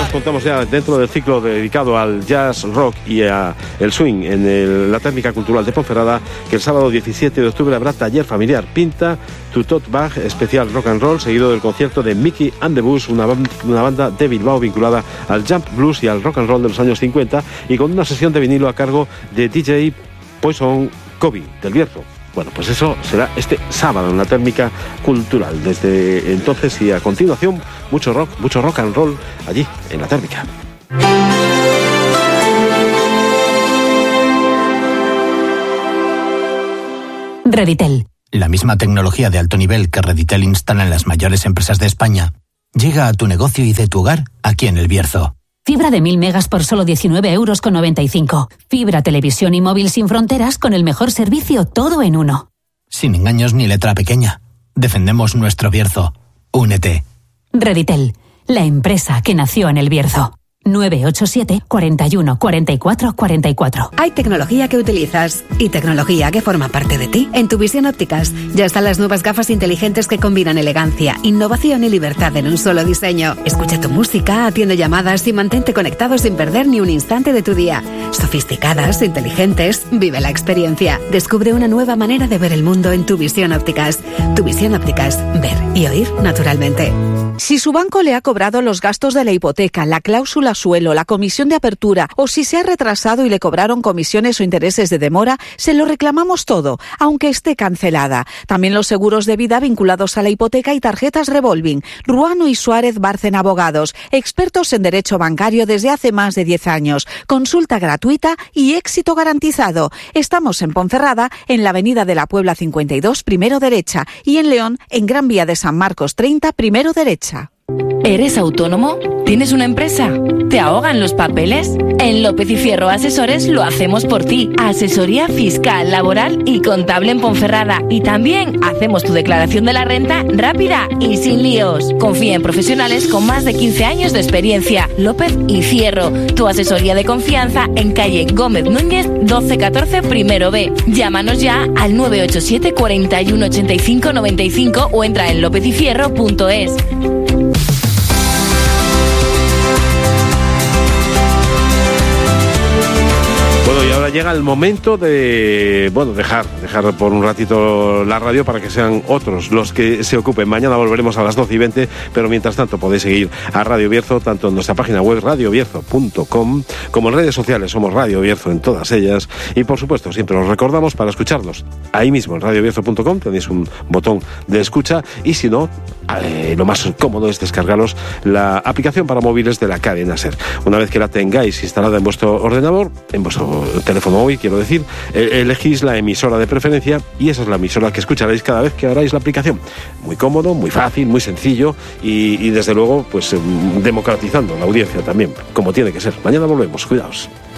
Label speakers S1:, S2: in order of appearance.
S1: más contamos ya dentro del ciclo dedicado al jazz, rock y al swing en la Térmica Cultural de Ponferrada, que el sábado 17 de octubre habrá taller familiar Pinta tu Tote Bag, especial rock and roll, seguido del concierto de Mickey and the Bus, una banda de Bilbao vinculada al jump blues y al rock and roll de los años 50, y con una sesión de vinilo a cargo de DJ Poison Kobe del Bierzo. Bueno, pues eso será este sábado en la Térmica Cultural. Desde entonces y a continuación, mucho rock and roll allí en la Térmica.
S2: Reditel.
S3: La misma tecnología de alto nivel que Reditel instala en las mayores empresas de España llega a tu negocio y de tu hogar aquí en El Bierzo.
S2: Fibra de 1000 megas por solo 19,95 €. Fibra, televisión y móvil sin fronteras con el mejor servicio, todo en uno.
S3: Sin engaños ni letra pequeña. Defendemos nuestro Bierzo. Únete.
S2: Reditel, la empresa que nació en El Bierzo. 987 41 44 44.
S4: Hay tecnología que utilizas y tecnología que forma parte de ti. En Tuvisión Ópticas ya están las nuevas gafas inteligentes que combinan elegancia, innovación y libertad en un solo diseño. Escucha tu música, atiende llamadas y mantente conectado sin perder ni un instante de tu día. Sofisticadas, inteligentes, vive la experiencia. Descubre una nueva manera de ver el mundo en Tuvisión Ópticas. Tuvisión Ópticas, ver y oír naturalmente.
S5: Si su banco le ha cobrado los gastos de la hipoteca, la cláusula suelo, la comisión de apertura, o si se ha retrasado y le cobraron comisiones o intereses de demora, se lo reclamamos todo, aunque esté cancelada. También los seguros de vida vinculados a la hipoteca y tarjetas revolving. Ruano y Suárez Bárcena Abogados, expertos en derecho bancario desde hace más de 10 años. Consulta gratuita y éxito garantizado. Estamos en Ponferrada, en la Avenida de la Puebla 52, primero derecha, y en León, en Gran Vía de San Marcos 30, primero derecha.
S6: ¿Eres autónomo? ¿Tienes una empresa? ¿Te ahogan los papeles? En López y Fierro Asesores lo hacemos por ti. Asesoría fiscal, laboral y contable en Ponferrada. Y también hacemos tu declaración de la renta rápida y sin líos. Confía en profesionales con más de 15 años de experiencia. López y Fierro, tu asesoría de confianza en calle Gómez Núñez 1214 primero B. Llámanos ya al 987 41 85 95 o entra en lopezifierro.es.
S1: Bueno, y ahora llega el momento de, dejar por un ratito la radio para que sean otros los que se ocupen. Mañana volveremos a las 12:20, pero mientras tanto podéis seguir a Radio Bierzo, tanto en nuestra página web radiobierzo.com, como en redes sociales, somos Radio Bierzo en todas ellas, y por supuesto siempre os recordamos para escucharnos ahí mismo en radiobierzo.com, tenéis un botón de escucha, y si no, lo más cómodo es descargaros la aplicación para móviles de la cadena SER. Una vez que la tengáis instalada en vuestro ordenador, en vuestro teléfono móvil, quiero decir, elegís la emisora de preferencia y esa es la emisora que escucharéis cada vez que abráis la aplicación. Muy cómodo, muy fácil, muy sencillo y desde luego pues democratizando la audiencia también, como tiene que ser. Mañana volvemos, cuidaos.